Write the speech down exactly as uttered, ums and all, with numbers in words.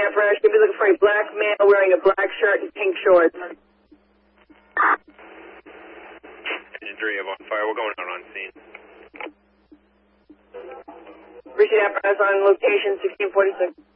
apparatus. Should be looking for a black male wearing a black shirt and pink shorts. Engine three, you have on fire. We're going out on scene. Receive apparatus on location sixteen forty-six.